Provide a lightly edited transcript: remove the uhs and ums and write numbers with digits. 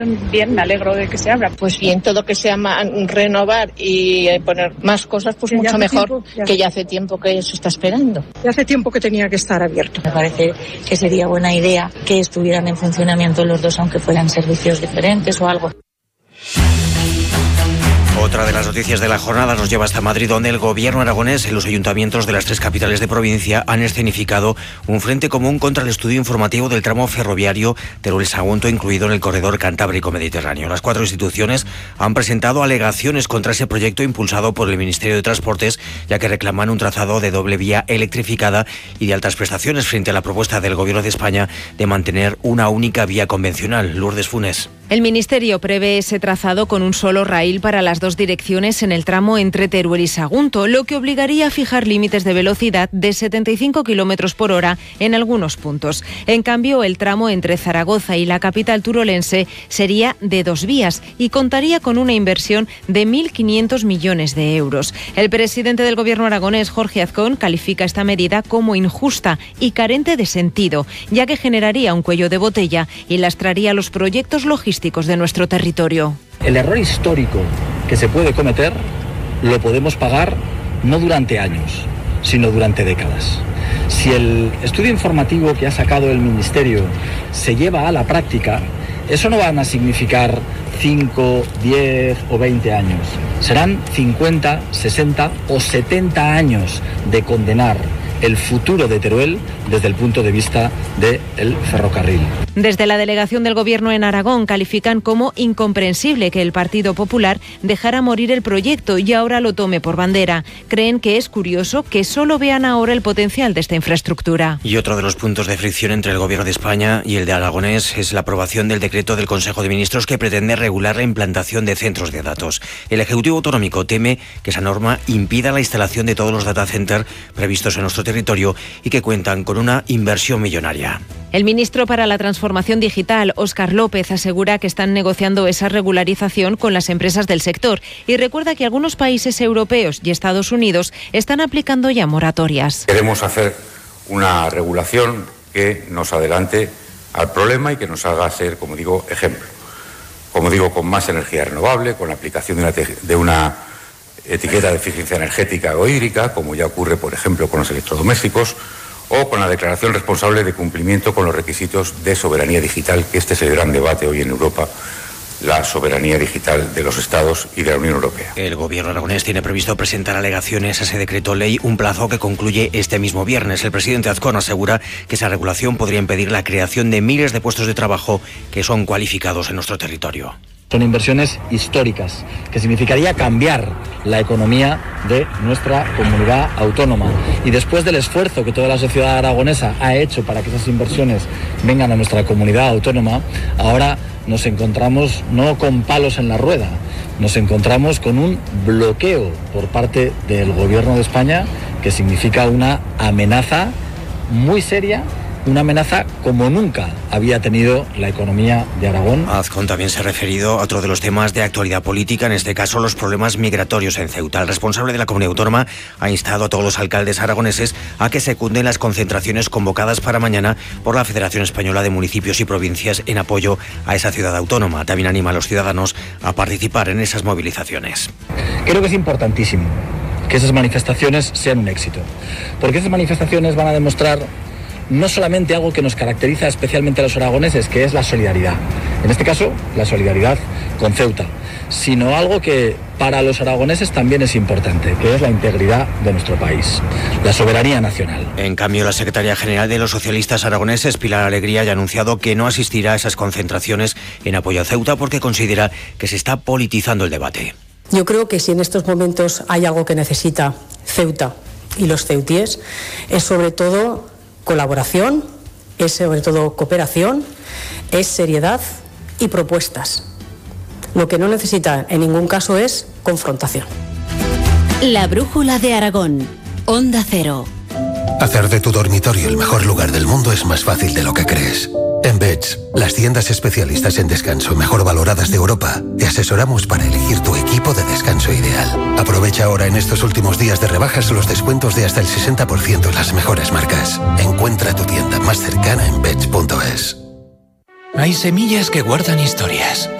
Bien, me alegro de que se abra. Pues bien, todo que sea renovar y poner más cosas, pues mucho mejor, que ya hace tiempo que se está esperando. Ya hace tiempo que tenía que estar abierto. Me parece que sería buena idea que estuvieran en funcionamiento los dos, aunque fueran servicios diferentes o algo. Otra de las noticias de la jornada nos lleva hasta Madrid, donde el gobierno aragonés y los ayuntamientos de las 3 capitales de provincia han escenificado un frente común contra el estudio informativo del tramo ferroviario Teruel-Sagunto, incluido en el corredor Cantábrico-Mediterráneo. Las 4 instituciones han presentado alegaciones contra ese proyecto impulsado por el Ministerio de Transportes, ya que reclaman un trazado de doble vía electrificada y de altas prestaciones frente a la propuesta del Gobierno de España de mantener una única vía convencional. Lourdes Funes. El Ministerio prevé ese trazado con un solo raíl para las 2 direcciones en el tramo entre Teruel y Sagunto, lo que obligaría a fijar límites de velocidad de 75 km por hora en algunos puntos. En cambio, el tramo entre Zaragoza y la capital turolense sería de 2 vías y contaría con una inversión de 1.500 millones de euros. El presidente del Gobierno aragonés, Jorge Azcón, califica esta medida como injusta y carente de sentido, ya que generaría un cuello de botella y lastraría los proyectos logísticos de nuestro territorio. El error histórico que se puede cometer lo podemos pagar no durante años, sino durante décadas. Si el estudio informativo que ha sacado el Ministerio se lleva a la práctica, eso no van a significar 5, 10 o 20 años. Serán 50, 60 o 70 años de condenar el futuro de Teruel desde el punto de vista del ferrocarril. Desde la delegación del Gobierno en Aragón califican como incomprensible que el Partido Popular dejara morir el proyecto y ahora lo tome por bandera. Creen que es curioso que solo vean ahora el potencial de esta infraestructura. Y otro de los puntos de fricción entre el Gobierno de España y el de Aragonés es la aprobación del decreto del Consejo de Ministros que pretende regular la implantación de centros de datos. El Ejecutivo Autonómico teme que esa norma impida la instalación de todos los data centers previstos en nuestro territorio y que cuentan con una inversión millonaria. El ministro para la Transformación Digital, Óscar López, asegura que están negociando esa regularización con las empresas del sector y recuerda que algunos países europeos y Estados Unidos están aplicando ya moratorias. Queremos hacer una regulación que nos adelante al problema y que nos haga ser, como digo, ejemplo. Como digo, con más energía renovable, con la aplicación de una etiqueta de eficiencia energética o hídrica, como ya ocurre, por ejemplo, con los electrodomésticos, o con la declaración responsable de cumplimiento con los requisitos de soberanía digital, que este es el gran debate hoy en Europa, la soberanía digital de los Estados y de la Unión Europea. El Gobierno aragonés tiene previsto presentar alegaciones a ese decreto ley, un plazo que concluye este mismo viernes. El presidente Azcón asegura que esa regulación podría impedir la creación de miles de puestos de trabajo que son cualificados en nuestro territorio. Son inversiones históricas, que significaría cambiar la economía de nuestra comunidad autónoma. Y después del esfuerzo que toda la sociedad aragonesa ha hecho para que esas inversiones vengan a nuestra comunidad autónoma, ahora nos encontramos no con palos en la rueda, nos encontramos con un bloqueo por parte del Gobierno de España que significa una amenaza muy seria, una amenaza como nunca había tenido la economía de Aragón. Azcón también se ha referido a otro de los temas de actualidad política, en este caso los problemas migratorios en Ceuta. El responsable de la comunidad autónoma ha instado a todos los alcaldes aragoneses a que secunden las concentraciones convocadas para mañana por la Federación Española de Municipios y Provincias en apoyo a esa ciudad autónoma. También anima a los ciudadanos a participar en esas movilizaciones. Creo que es importantísimo que esas manifestaciones sean un éxito, porque esas manifestaciones van a demostrar no solamente algo que nos caracteriza especialmente a los aragoneses, que es la solidaridad, en este caso la solidaridad con Ceuta, sino algo que para los aragoneses también es importante, que es la integridad de nuestro país, la soberanía nacional. En cambio, la secretaria general de los socialistas aragoneses, Pilar Alegría, ya ha anunciado que no asistirá a esas concentraciones en apoyo a Ceuta porque considera que se está politizando el debate. Yo creo que si en estos momentos hay algo que necesita Ceuta y los ceutíes, es sobre todo colaboración, es sobre todo cooperación, es seriedad y propuestas. Lo que no necesita en ningún caso es confrontación. La brújula de Aragón, Onda Cero. Hacer de tu dormitorio el mejor lugar del mundo es más fácil de lo que crees. En Beds, las tiendas especialistas en descanso mejor valoradas de Europa, te asesoramos para elegir tu equipo de descanso ideal. Aprovecha ahora en estos últimos días de rebajas los descuentos de hasta el 60% en las mejores marcas. Encuentra tu tienda más cercana en beds.es. Hay semillas que guardan historias.